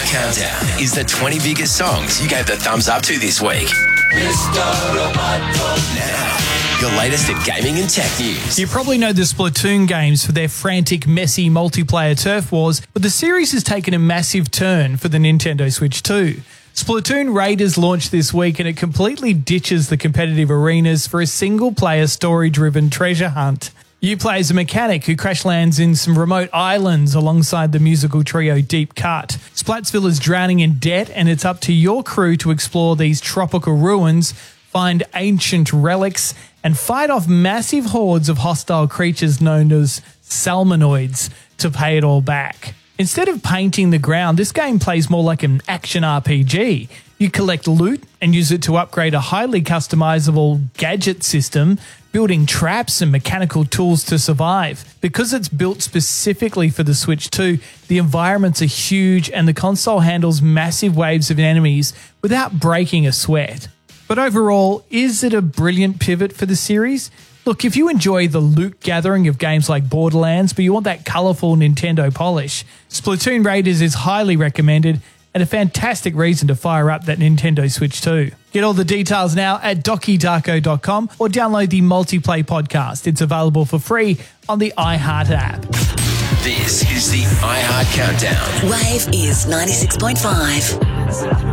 Countdown is the 20 biggest songs you gave the thumbs up to this week. Now, your latest in gaming and tech news. You probably know the Splatoon games for their frantic, messy multiplayer turf wars, but the series has taken a massive turn for the Nintendo Switch 2. Splatoon Raiders launched this week and it completely ditches the competitive arenas for a single-player story-driven treasure hunt. You play as a mechanic who crash lands in some remote islands alongside the musical trio Deep Cut. Splatsville is drowning in debt and it's up to your crew to explore these tropical ruins, find ancient relics, and fight off massive hordes of hostile creatures known as salmonoids to pay it all back. Instead of painting the ground, this game plays more like an action RPG. You collect loot and use it to upgrade a highly customizable gadget system, building traps and mechanical tools to survive. Because it's built specifically for the Switch 2, the environments are huge and the console handles massive waves of enemies without breaking a sweat. But overall, is it a brilliant pivot for the series? Look, if you enjoy the loot gathering of games like Borderlands, but you want that colourful Nintendo polish, Splatoon Raiders is highly recommended and a fantastic reason to fire up that Nintendo Switch 2. Get all the details now at DokiDarko.com or download the Multiplay podcast. It's available for free on the iHeart app. This is the iHeart Countdown. Wave is 96.5.